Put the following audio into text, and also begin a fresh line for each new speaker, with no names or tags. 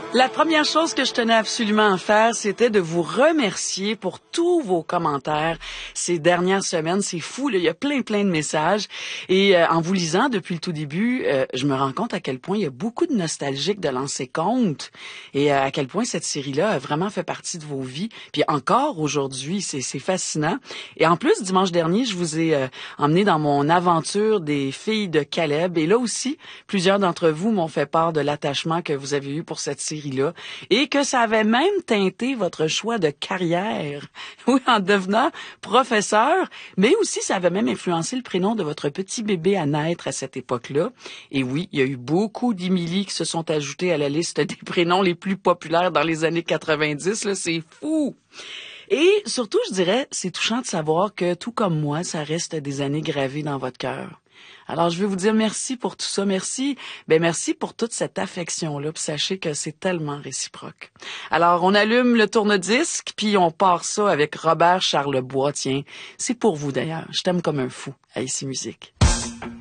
La première chose que je tenais absolument à faire, c'était de vous remercier pour tous vos commentaires ces dernières semaines. C'est fou, là, il y a plein de messages. Et en vous lisant depuis le tout début, je me rends compte à quel point il y a beaucoup de nostalgiques de lancer compte et à quel point cette série-là a vraiment fait partie de vos vies. Puis encore aujourd'hui, c'est fascinant. Et en plus, dimanche dernier, je vous ai emmené dans mon aventure des filles de Caleb. Et là aussi, plusieurs d'entre vous m'ont fait part de l'attachement que vous avez eu pour cette série-là et que ça avait même teinté votre choix de carrière. Oui, en devenant professeur, mais aussi ça avait même influencé le prénom de votre petit bébé à naître à cette époque-là. Et oui, il y a eu beaucoup d'Émilie qui se sont ajoutés à la liste des prénoms les plus populaires dans les années 90. Là, c'est fou! Et surtout, je dirais, c'est touchant de savoir que, tout comme moi, ça reste des années gravées dans votre cœur. Alors, je veux vous dire merci pour tout ça. Merci. Merci pour toute cette affection-là. Puis sachez que c'est tellement réciproque. Alors, on allume le tourne-disque, puis on part ça avec Robert Charlebois. Tiens, c'est pour vous d'ailleurs. Je t'aime comme un fou à Ici Musique.